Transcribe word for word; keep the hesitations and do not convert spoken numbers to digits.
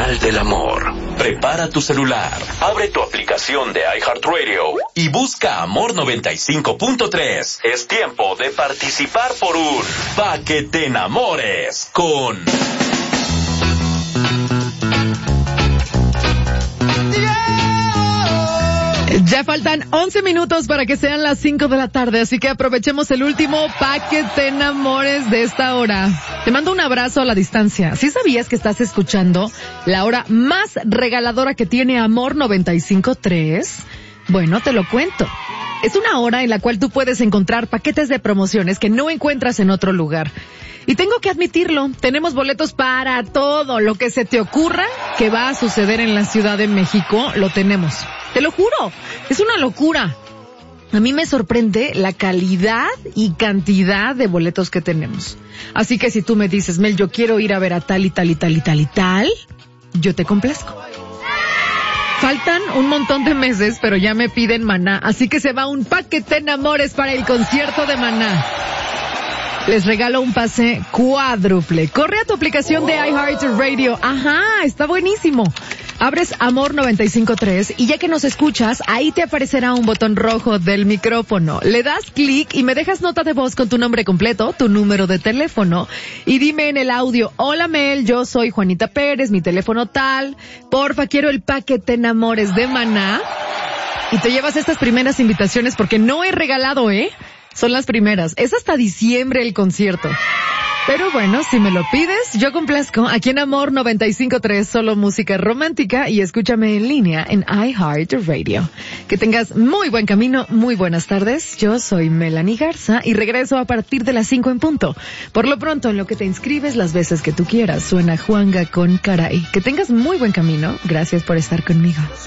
señal del amor. Prepara tu celular, abre tu aplicación de iHeartRadio y busca Amor noventa y cinco punto tres. Es tiempo de participar por un Pa' que te enamores con... Ya faltan once minutos para que sean las cinco de la tarde, así que aprovechemos el último pa' que te enamores de esta hora. Te mando un abrazo a la distancia. ¿Sí sabías que estás escuchando la hora más regaladora que tiene Amor noventa y cinco punto tres? Bueno, te lo cuento. Es una hora en la cual tú puedes encontrar paquetes de promociones que no encuentras en otro lugar. Y tengo que admitirlo, tenemos boletos para todo lo que se te ocurra que va a suceder en la Ciudad de México, lo tenemos. Te lo juro, es una locura. A mí me sorprende la calidad y cantidad de boletos que tenemos. Así que si tú me dices, Mel, yo quiero ir a ver a tal y tal y tal y tal y tal, yo te complazco. Faltan un montón de meses, pero ya me piden Maná, así que se va un pa' que te enamores para el concierto de Maná. Les regalo un pase cuádruple. Corre a tu aplicación de iHeartRadio. Ajá, está buenísimo. Abres Amor noventa y cinco punto tres y ya que nos escuchas, ahí te aparecerá un botón rojo del micrófono. Le das clic y me dejas nota de voz con tu nombre completo, tu número de teléfono y dime en el audio, hola Mel, yo soy Juanita Pérez, mi teléfono tal, porfa, quiero el pa' que te enamores de Maná. Y te llevas estas primeras invitaciones porque no he regalado, ¿eh? Son las primeras. Es hasta diciembre el concierto. Pero bueno, si me lo pides, yo complazco. Aquí en Amor noventa y cinco punto tres, solo música romántica y escúchame en línea en iHeartRadio. Que tengas muy buen camino, muy buenas tardes. Yo soy Melanie Garza y regreso a partir de las cinco en punto. Por lo pronto, en lo que te inscribes las veces que tú quieras, suena Juanga con Caray. Que tengas muy buen camino. Gracias por estar conmigo.